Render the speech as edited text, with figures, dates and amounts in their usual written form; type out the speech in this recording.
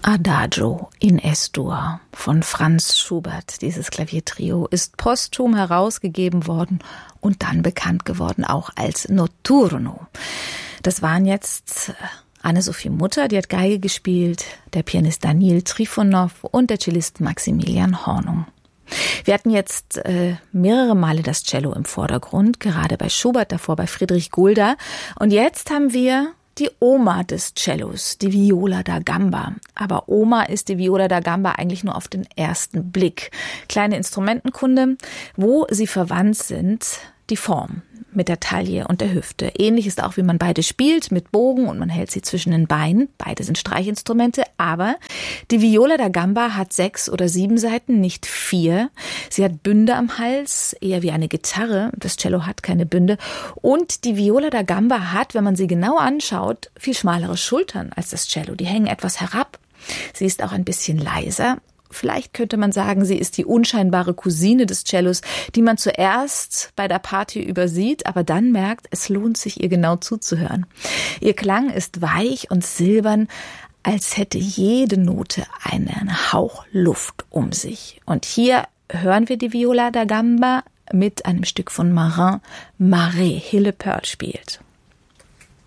Adagio in S-Dur von Franz Schubert. Dieses Klaviertrio ist posthum herausgegeben worden und dann bekannt geworden auch als Notturno. Das waren jetzt Anne-Sophie Mutter, die hat Geige gespielt, der Pianist Daniil Trifonov und der Cellist Maximilian Hornung. Wir hatten jetzt mehrere Male das Cello im Vordergrund, gerade bei Schubert, davor bei Friedrich Gulda. Und jetzt haben wir die Oma des Cellos, die Viola da Gamba. Aber Oma ist die Viola da Gamba eigentlich nur auf den ersten Blick. Kleine Instrumentenkunde, wo sie verwandt sind, die Form mit der Taille und der Hüfte. Ähnlich ist auch, wie man beide spielt, mit Bogen und man hält sie zwischen den Beinen. Beide sind Streichinstrumente, aber die Viola da Gamba hat 6 oder 7 Saiten, nicht 4. Sie hat Bünde am Hals, eher wie eine Gitarre. Das Cello hat keine Bünde. Und die Viola da Gamba hat, wenn man sie genau anschaut, viel schmalere Schultern als das Cello. Die hängen etwas herab. Sie ist auch ein bisschen leiser. Vielleicht könnte man sagen, sie ist die unscheinbare Cousine des Cellos, die man zuerst bei der Party übersieht, aber dann merkt, es lohnt sich, ihr genau zuzuhören. Ihr Klang ist weich und silbern, als hätte jede Note einen Hauch Luft um sich. Und hier hören wir die Viola da Gamba mit einem Stück von Marin, Marais, Hille Pearl spielt.